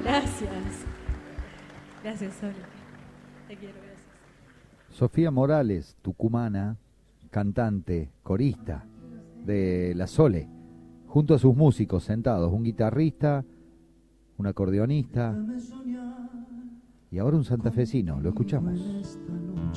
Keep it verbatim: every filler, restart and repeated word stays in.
Gracias. Gracias, Sole. Te quiero, gracias. Sofía Morales, tucumana, cantante, corista de La Sole, junto a sus músicos sentados, un guitarrista, un acordeonista y ahora un santafesino. Lo escuchamos.